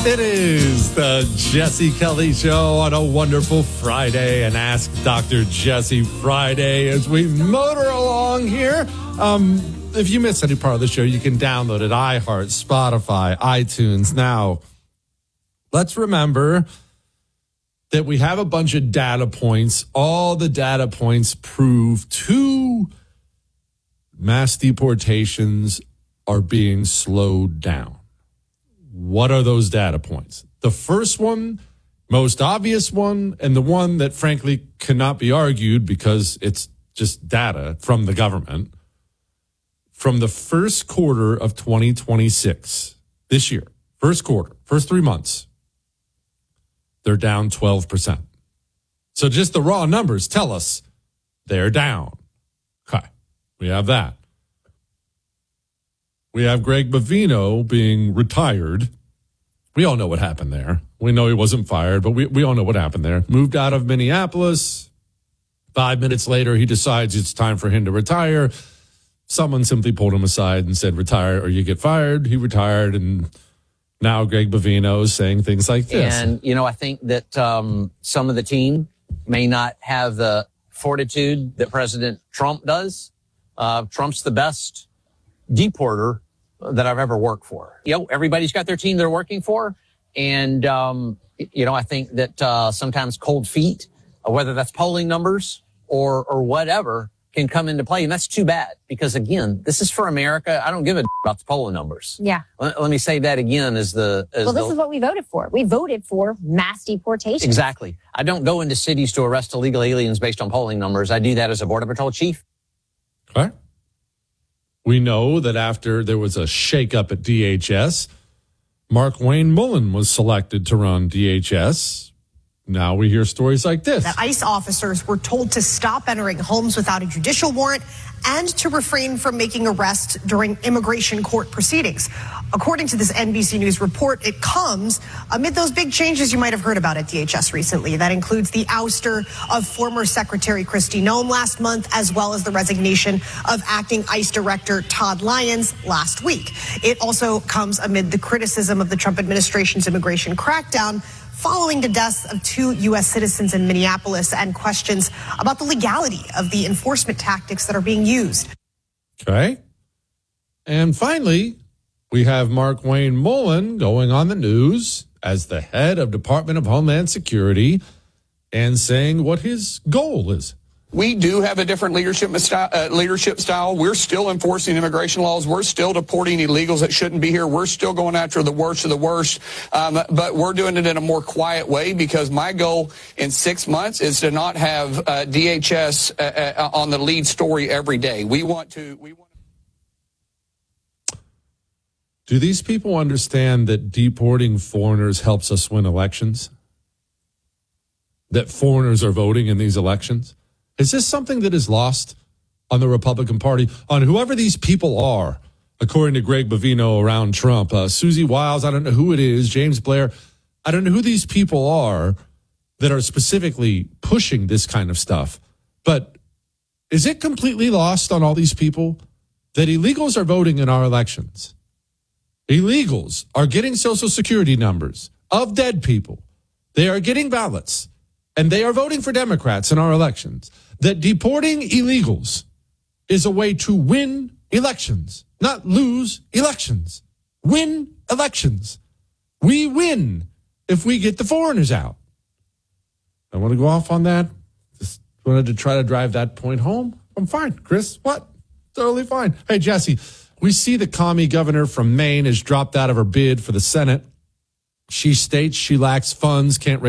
It is the Jesse Kelly Show on a wonderful Friday, and Ask Dr. Jesse Friday as we motor along here. If you missed any part of the show, you can download it, iHeart, Spotify, iTunes. Now, let's remember that we have a bunch of data points. All the data points prove 2 mass deportations are being slowed down. What are those data points? The first one, most obvious one, and the one that frankly cannot be argued because it's just data from the government. From the first quarter of 2026, this year, first quarter, first 3 months, they're down 12%. So just the raw numbers tell us they're down. Okay, we have that. We have Greg Bovino being retired. We all know what happened there. We know he wasn't fired, but we all know what happened there. Moved out of Minneapolis. 5 minutes later, he decides it's time for him to retire. Someone simply pulled him aside and said, retire or you get fired. He retired, and now Greg Bovino is saying things like this. And, I think that some of the team may not have the fortitude that President Trump does. Trump's the best deporter that I've ever worked for. Everybody's got their team they're working for. And, I think that sometimes cold feet, whether that's polling numbers or whatever, can come into play. And that's too bad because, again, this is for America. I don't give a about the polling numbers. Yeah. Let me say that again this is what we voted for. We voted for mass deportation. Exactly. I don't go into cities to arrest illegal aliens based on polling numbers. I do that as a Border Patrol chief. Okay. We know that after there was a shakeup at DHS, Markwayne Mullin was selected to run DHS. Now we hear stories like this. That ICE officers were told to stop entering homes without a judicial warrant and to refrain from making arrests during immigration court proceedings. According to this NBC News report, it comes amid those big changes you might have heard about at DHS recently. That includes the ouster of former Secretary Kristi Noem last month, as well as the resignation of acting ICE Director Todd Lyons last week. It also comes amid the criticism of the Trump administration's immigration crackdown following the deaths of 2 U.S. citizens in Minneapolis and questions about the legality of the enforcement tactics that are being used. Okay. And finally, we have Markwayne Mullin going on the news as the head of Department of Homeland Security and saying what his goal is. We do have a different leadership style. We're still enforcing immigration laws. We're still deporting illegals that shouldn't be here. We're still going after the worst of the worst. But we're doing it in a more quiet way because my goal in 6 months is to not have DHS on the lead story every day. Do these people understand that deporting foreigners helps us win elections? That foreigners are voting in these elections? Is this something that is lost on the Republican Party, on whoever these people are, according to Greg Bovino around Trump? Susie Wiles, I don't know who it is, James Blair, I don't know who these people are that are specifically pushing this kind of stuff. But is it completely lost on all these people that illegals are voting in our elections? Illegals are getting Social Security numbers of dead people. They are getting ballots, and they are voting for Democrats in our elections. That deporting illegals is a way to win elections, not lose elections. Win elections. We win if we get the foreigners out. I want to go off on that. Just wanted to try to drive that point home. I'm fine. Chris, what? Totally fine. Hey, Jesse, we see the commie governor from Maine has dropped out of her bid for the Senate. She states she lacks funds, can't raise